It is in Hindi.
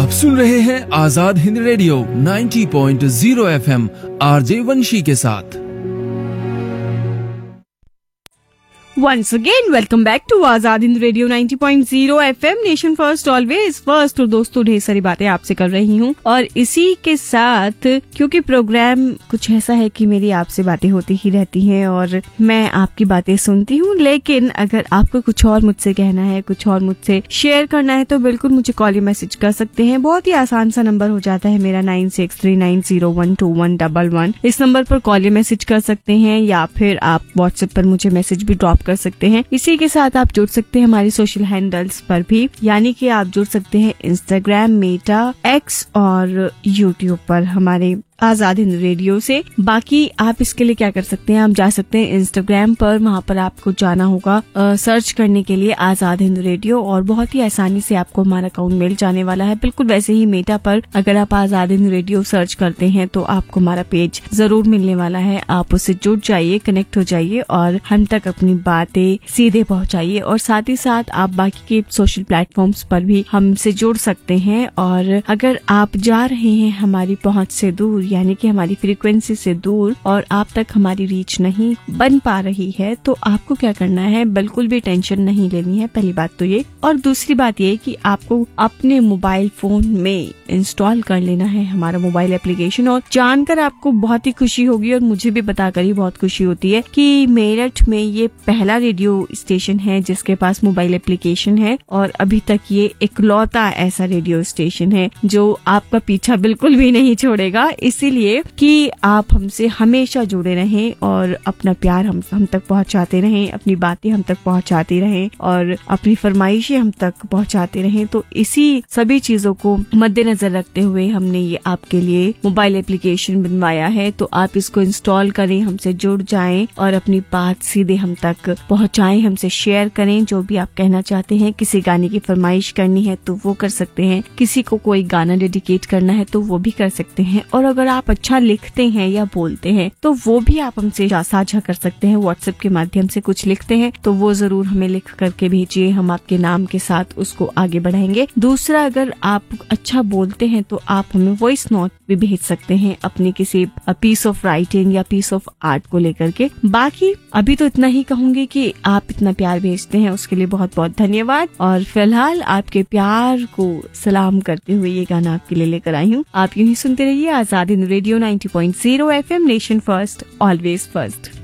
आप सुन रहे हैं Azad Hind radio 90.0 FM RJ वंशी के साथ। Once again, welcome back to Azad Hind radio 90.0 FM nation first always first. और दोस्तों, ढेर सारी बातें आपसे कर रही हूँ और इसी के साथ क्योंकि प्रोग्राम कुछ ऐसा है कि मेरी आपसे बातें होती ही रहती हैं और मैं आपकी बातें सुनती हूँ, लेकिन अगर आपको कुछ और मुझसे कहना है, कुछ और मुझसे शेयर करना है तो बिल्कुल मुझे कॉल या मैसेज कर सकते हैं। बहुत ही आसान सा नंबर हो जाता है मेरा 9639012111। इस नंबर पर कॉल या मैसेज कर सकते हैं या फिर आप व्हाट्सएप पर मुझे मैसेज भी ड्रॉप कर सकते हैं। इसी के साथ आप जुड़ सकते हैं हमारी सोशल हैंडल्स पर भी, यानी कि आप जुड़ सकते हैं इंस्टाग्राम, मेटा, एक्स और यूट्यूब पर हमारे आजाद हिंद रेडियो से। बाकी आप इसके लिए क्या कर सकते हैं, आप जा सकते हैं इंस्टाग्राम पर, वहाँ पर आपको जाना होगा सर्च करने के लिए आजाद हिंद रेडियो और बहुत ही आसानी से आपको हमारा अकाउंट मिल जाने वाला है। बिल्कुल वैसे ही मेटा पर अगर आप आजाद हिंद रेडियो सर्च करते हैं तो आपको हमारा पेज जरूर मिलने वाला है। आप उससे जुड़ जाइए, कनेक्ट हो जाइए और हम तक अपनी बातें सीधे पहुँचाइए। और साथ ही साथ आप बाकी के सोशल प्लेटफॉर्म्स पर भी हमसे जुड़ सकते हैं। और अगर आप जा रहे हैं हमारी पहुँच से दूर, यानी कि हमारी फ्रीक्वेंसी से दूर और आप तक हमारी रीच नहीं बन पा रही है, तो आपको क्या करना है, बिल्कुल भी टेंशन नहीं लेनी है। पहली बात तो ये, और दूसरी बात ये कि आपको अपने मोबाइल फोन में इंस्टॉल कर लेना है हमारा मोबाइल एप्लीकेशन। और जानकर आपको बहुत ही खुशी होगी और मुझे भी बताकर ही बहुत खुशी होती है कि मेरठ में ये पहला रेडियो स्टेशन है जिसके पास मोबाइल एप्लीकेशन है और अभी तक ये इकलौता ऐसा रेडियो स्टेशन है जो आपका पीछा बिल्कुल भी नहीं छोड़ेगा। इसीलिए कि आप हमसे हमेशा जुड़े रहें और अपना प्यार हम तक पहुंचाते रहें, अपनी बातें हम तक पहुंचाते रहें और अपनी फरमाइशें हम तक पहुंचाते रहें। तो इसी सभी चीजों को मद्देनजर रखते हुए हमने ये आपके लिए मोबाइल एप्लीकेशन बनवाया है। तो आप इसको इंस्टॉल करें, हमसे जुड़ जाएं और अपनी बात सीधे हम तक पहुंचाएं, हमसे शेयर करें जो भी आप कहना चाहते हैं। किसी गाने की फरमाइश करनी है तो वो कर सकते हैं, किसी को कोई गाना डेडिकेट करना है तो वो भी कर सकते हैं। और अगर आप अच्छा लिखते हैं या बोलते हैं तो वो भी आप हमसे साझा कर सकते हैं। व्हाट्सएप के माध्यम से कुछ लिखते हैं तो वो जरूर हमें लिख करके भेजिए, हम आपके नाम के साथ उसको आगे बढ़ाएंगे। दूसरा, अगर आप अच्छा बोलते हैं तो आप हमें वॉइस नोट भी भेज सकते हैं अपनी किसी पीस ऑफ राइटिंग या पीस ऑफ आर्ट को लेकर के। बाकी अभी तो इतना ही कहूंगी कि आप इतना प्यार भेजते हैं उसके लिए बहुत बहुत धन्यवाद। और फिलहाल आपके प्यार को सलाम करते हुए ये गाना आपके लिए लेकर आई हूँ। आप यूं ही सुनते रहिए Azad Hind radio 90.0 FM nation first always first.